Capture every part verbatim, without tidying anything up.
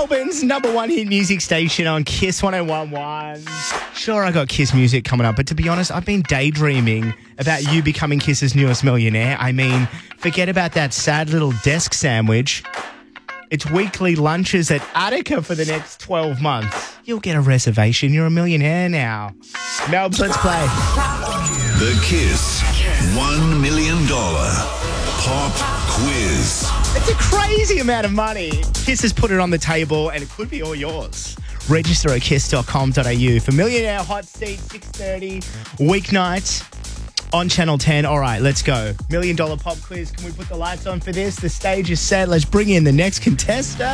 Melbourne's number one hit music station on Kiss one oh one point one. Sure, I got Kiss music coming up, but to be honest, I've been daydreaming about you becoming Kiss's newest millionaire. I mean, forget about that sad little desk sandwich. It's weekly lunches at Attica for the next twelve months. You'll get a reservation. You're a millionaire now. Melbs, let's play. The Kiss one million dollars Pop Quiz. It's a crazy amount of money. Kiss has put it on the table and it could be all yours. Register at kiss dot com dot a u for Millionaire Hot Seat six thirty weeknights on Channel ten. All right, let's go. Million Dollar Pop Quiz. Can we put the lights on for this? The stage is set. Let's bring in the next contestant.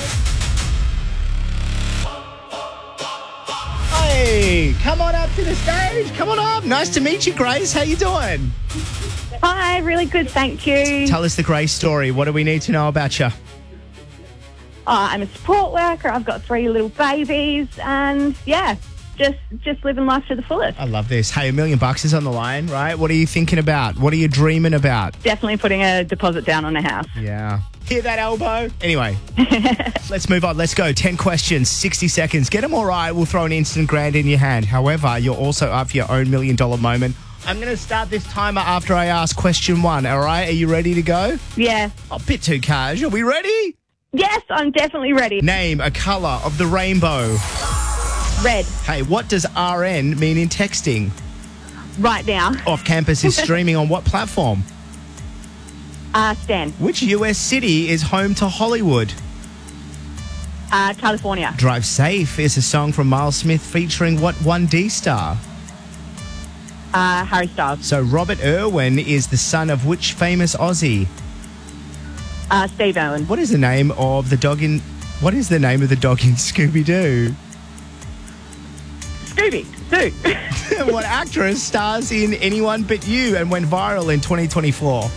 Hey, come on up to the stage. Come on up. Nice to meet you, Grace. How you doing? Hi, really good, thank you. Tell us the Grace story. What do we need to know about you? Uh, I'm a support worker. I've got three little babies, and yeah, just just living life to the fullest. I love this. Hey, a million bucks is on the line, right? What are you thinking about? What are you dreaming about? Definitely putting a deposit down on a house. Yeah. Hear that elbow? Anyway, let's move on. Let's go. ten questions, sixty seconds. Get them all right. We'll throw an instant grand in your hand. However, you're also up for your own million dollar moment. I'm going to start this timer after I ask question one, all right? Are you ready to go? Yeah. A bit too casual. Are we ready? Yes, I'm definitely ready. Name a colour of the rainbow. Red. Hey, what does R N mean in texting? Right now. Off Campus is streaming on what platform? Uh, Stan. Which U S city is home to Hollywood? Uh, California. Drive Safe is a song from Miles Smith featuring what one D star? Uh, Harry Styles. So Robert Irwin is the son of which famous Aussie? Uh, Steve Irwin. What is the name of the dog in... What is the name of the dog in Scooby-Doo? Scooby. Doo. What actress stars in Anyone But You and went viral in twenty twenty-four?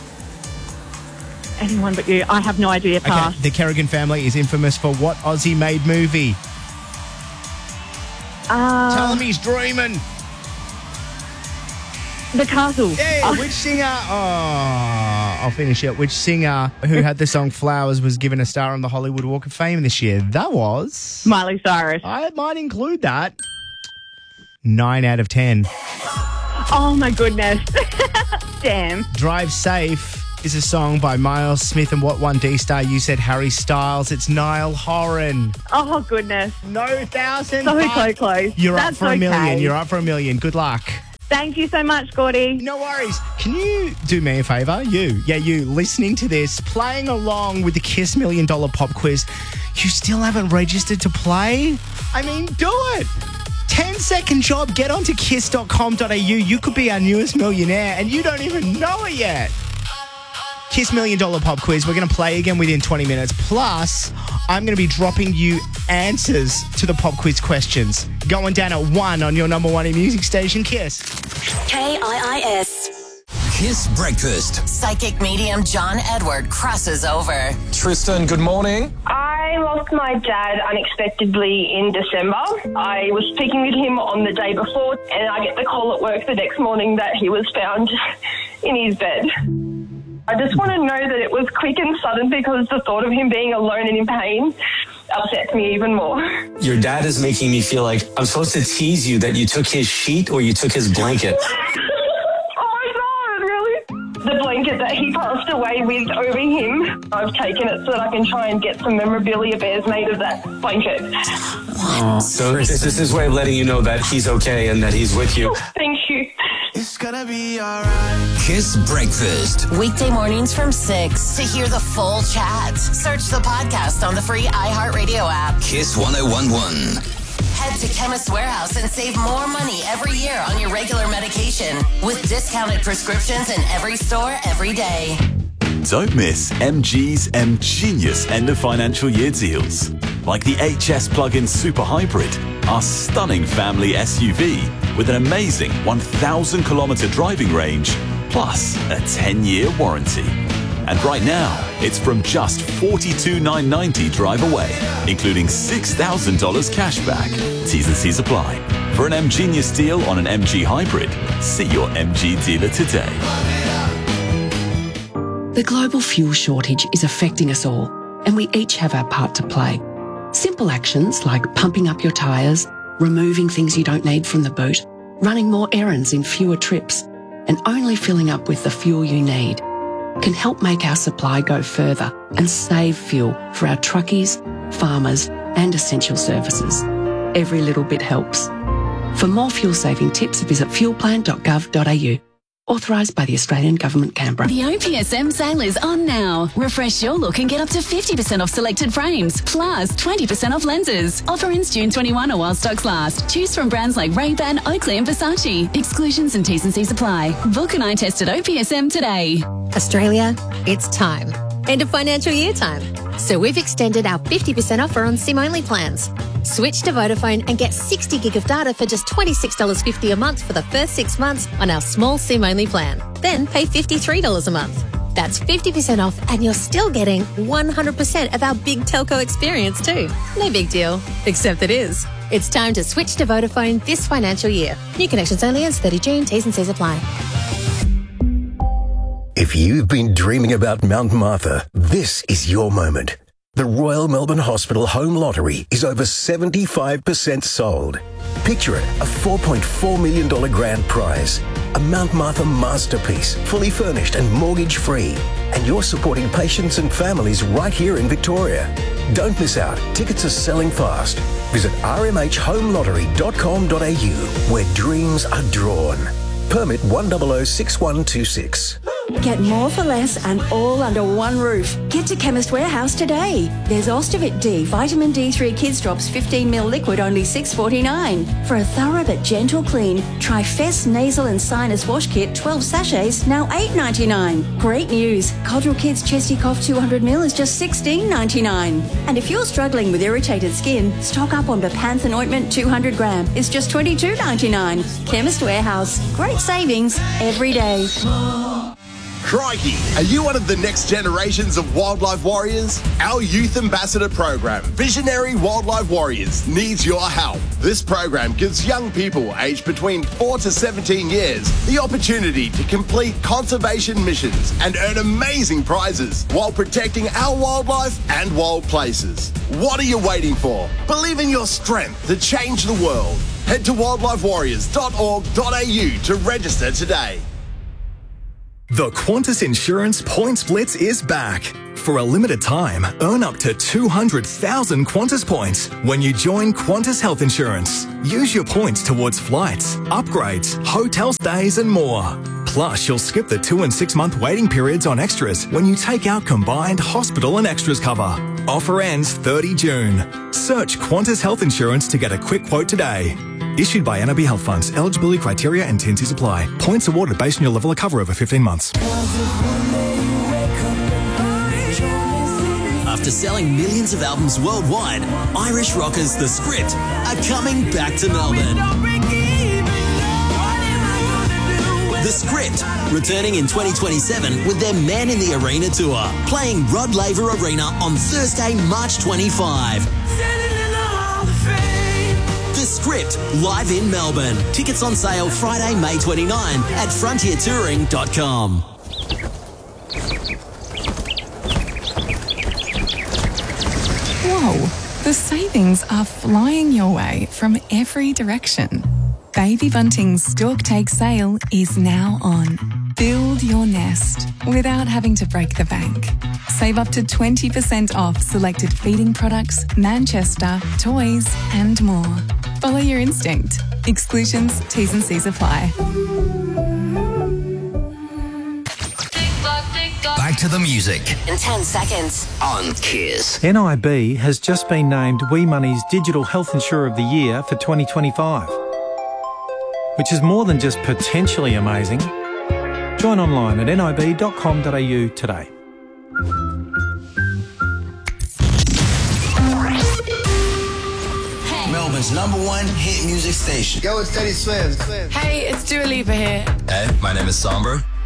Anyone but you. I have no idea. Pass. Okay, the Kerrigan family is infamous for what Aussie-made movie? Uh, Tell him he's dreaming. The Castle. Yeah, Oh. which singer... Oh, I'll finish it. Which singer who had the song Flowers was given a star on the Hollywood Walk of Fame this year? That was... Miley Cyrus. I might include that. Nine out of ten. Oh, my goodness. Damn. Drive Safe is a song by Miles Smith and what one D star? You said Harry Styles. It's Niall Horan. Oh, goodness. No thousand. So so close. You're That's up for a okay. million. You're up for a million. Good luck. Thank you so much, Gordy. No worries. Can you do me a favour? You, yeah, you, listening to this, playing along with the Kiss Million Dollar Pop Quiz. You still haven't registered to play? I mean, do it. ten second job. Get onto kiss dot com dot a u. You could be our newest millionaire and you don't even know it yet. Kiss Million Dollar Pop Quiz. We're going to play again within twenty minutes. Plus, I'm going to be dropping you answers to the pop quiz questions. Going down at one on your number one in music station, Kiss. K I I S. Kiss Breakfast. Psychic medium John Edward crosses over. Tristan, good morning. I lost my dad unexpectedly in December. I was speaking with him on the day before, and I get the call at work the next morning that he was found in his bed. I just want to know that it was quick and sudden because the thought of him being alone and in pain upsets me even more. Your dad is making me feel like I'm supposed to tease you that you took his sheet or you took his blanket. Oh my God, really? The blanket that he passed away with over him, I've taken it so that I can try and get some memorabilia bears made of that blanket. Oh, so this is his way of letting you know that he's okay and that he's with you. Thank you. It's gonna be alright. Kiss Breakfast. Weekday mornings from six. To hear the full chat, search the podcast on the free iHeartRadio app. Kiss one oh one point one. Head to Chemist Warehouse and save more money every year on your regular medication with discounted prescriptions in every store every day. Don't miss M G's M Genius end of financial year deals. Like the H S plug-in Super Hybrid, our stunning family S U V with an amazing one thousand kilometre driving range, plus a ten year warranty. And right now, it's from just forty-two thousand nine hundred ninety dollars drive away, including six thousand dollars cash back. T's and C's apply. For an M Genius deal on an M G Hybrid, see your M G dealer today. The global fuel shortage is affecting us all, and we each have our part to play. Simple actions like pumping up your tyres, removing things you don't need from the boot, running more errands in fewer trips, and only filling up with the fuel you need can help make our supply go further and save fuel for our truckies, farmers, and essential services. Every little bit helps. For more fuel-saving tips, visit fuel plan dot gov dot a u. Authorised by the Australian Government, Canberra. The O P S M sale is on now. Refresh your look and get up to fifty percent off selected frames, plus twenty percent off lenses. Offer ends June twenty-first or while stocks last. Choose from brands like Ray-Ban, Oakley and Versace. Exclusions and T's and C's apply. Book an eye test at O P S M today. Australia, it's time. End of financial year time. So we've extended our fifty percent offer on SIM-only plans. Switch to Vodafone and get sixty gig of data for just twenty-six dollars fifty a month for the first six months on our small SIM-only plan. Then pay fifty-three dollars a month. That's fifty percent off and you're still getting one hundred percent of our big telco experience too. No big deal, except it is. It's time to switch to Vodafone this financial year. New connections only ends thirtieth of June. T's and C's apply. If you've been dreaming about Mount Martha, this is your moment. The Royal Melbourne Hospital Home Lottery is over seventy-five percent sold. Picture it, a four point four million dollars grand prize, a Mount Martha masterpiece, fully furnished and mortgage-free. And you're supporting patients and families right here in Victoria. Don't miss out. Tickets are selling fast. Visit r m h home lottery dot com dot a u, where dreams are drawn. Permit one zero zero six one two six. Get more for less and all under one roof. Get to Chemist Warehouse today. There's Ostivit D, Vitamin D three Kids Drops fifteen milliliter liquid, only six forty-nine. For a thorough but gentle clean, try Fess Nasal and Sinus Wash Kit, twelve sachets, now eight ninety-nine. Great news. Codral Kids Chesty Cough two hundred milliliters is just sixteen ninety-nine. And if you're struggling with irritated skin, stock up on Bepanthen Ointment two hundred gram. It's just twenty-two ninety-nine. Chemist Warehouse. Great savings every day. Crikey! Are you one of the next generations of wildlife warriors? Our youth ambassador program, Visionary Wildlife Warriors, needs your help. This program gives young people aged between four to seventeen years the opportunity to complete conservation missions and earn amazing prizes while protecting our wildlife and wild places. What are you waiting for? Believe in your strength to change the world. Head to wildlife warriors dot org dot a u to register today. The Qantas Insurance Points Blitz is back. For a limited time, earn up to two hundred thousand Qantas points when you join Qantas Health Insurance. Use your points towards flights, upgrades, hotel stays and more. Plus, you'll skip the two and six month waiting periods on extras when you take out combined hospital and extras cover. Offer ends thirtieth of June. Search Qantas Health Insurance to get a quick quote today. Issued by N A B Health Funds. Eligibility criteria and T and Cs apply. Points awarded based on your level of cover over fifteen months. After selling millions of albums worldwide, Irish rockers The Script are coming back to Melbourne. The Script, returning in twenty twenty-seven with their Man in the Arena tour, playing Rod Laver Arena on Thursday, March twenty-fifth. The Script, live in Melbourne. Tickets on sale Friday, May twenty-ninth at frontier touring dot com. Whoa, the savings are flying your way from every direction. Baby Bunting's Stork Take sale is now on. Build your nest without having to break the bank. Save up to twenty percent off selected feeding products, Manchester, toys and more. Follow your instinct. Exclusions, T's and C's apply. Back to the music. In ten seconds. On Kiss. N I B has just been named Wee Money's Digital Health Insurer of the Year for twenty twenty-five, which is more than just potentially amazing. Join online at n i b dot com dot a u today. Melbourne's number one hit music station. Yo, it's Teddy Swims. Hey, it's Dua Lipa here. Hey, my name is Sombra.